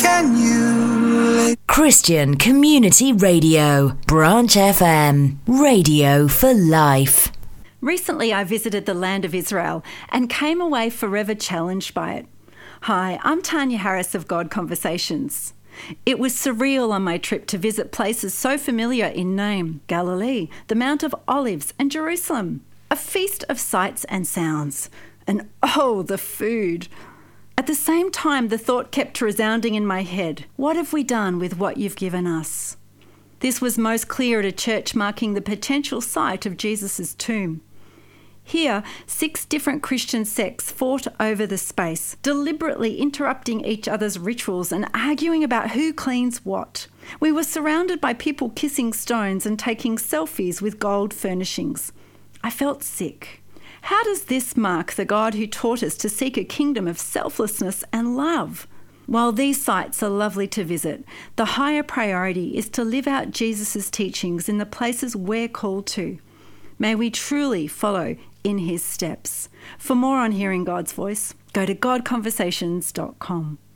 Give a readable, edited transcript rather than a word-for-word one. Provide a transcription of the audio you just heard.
Can you? Christian Community Radio, Branch FM, radio for life. Recently, I visited the land of Israel and came away forever challenged by it. Hi, I'm Tanya Harris of God Conversations. It was surreal on my trip to visit places so familiar in name: Galilee, the Mount of Olives, and Jerusalem. A feast of sights and sounds. And oh, the food! At the same time, the thought kept resounding in my head: what have we done with what you've given us? This was most clear at a church marking the potential site of Jesus' tomb. Here, 6 different Christian sects fought over the space, deliberately interrupting each other's rituals and arguing about who cleans what. We were surrounded by people kissing stones and taking selfies with gold furnishings. I felt sick. How does this mark the God who taught us to seek a kingdom of selflessness and love? While these sites are lovely to visit, the higher priority is to live out Jesus' teachings in the places we're called to. May we truly follow in his steps. For more on hearing God's voice, go to godconversations.com.